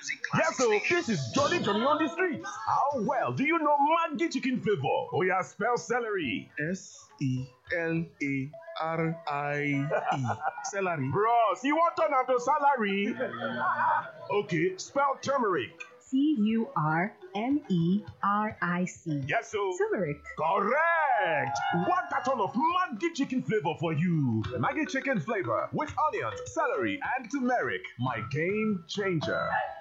Yes, so this is Jolly Johnny on the streets. How well do you know Maggi chicken flavor? Oh yeah, spell celery. Celery. Celery. Bros, you want turn to salary? Okay, spell turmeric. Turmeric. Yes, so Turmeric. correct. One carton of Maggi chicken flavor for you. Maggie chicken flavor with onions, celery, and turmeric. My game changer.